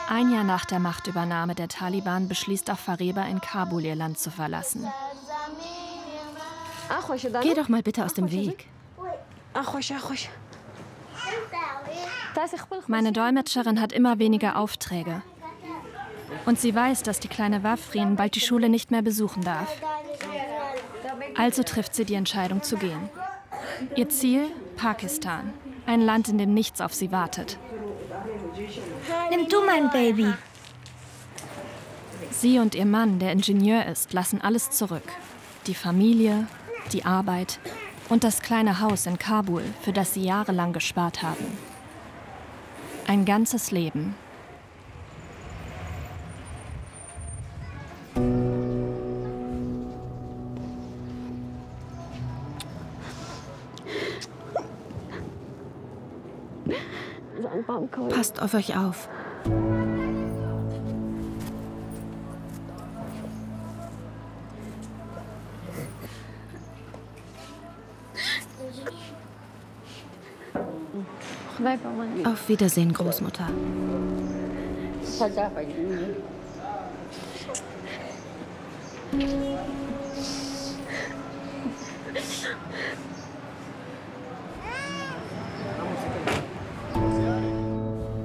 Ein Jahr nach der Machtübernahme der Taliban beschließt auch Fareba in Kabul ihr Land zu verlassen. Geh doch mal bitte aus dem Weg. Meine Dolmetscherin hat immer weniger Aufträge. Und sie weiß, dass die kleine Wafrin bald die Schule nicht mehr besuchen darf. Also trifft sie die Entscheidung zu gehen. Ihr Ziel? Pakistan. Ein Land, in dem nichts auf sie wartet. Nimm du mein Baby. Sie und ihr Mann, der Ingenieur ist, lassen alles zurück. Die Familie, die Arbeit und das kleine Haus in Kabul, für das sie jahrelang gespart haben. Ein ganzes Leben. Passt auf euch auf. Auf Wiedersehen, Großmutter.